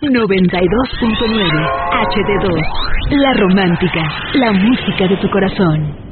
92.9 HD2. La romántica, la música de tu corazón.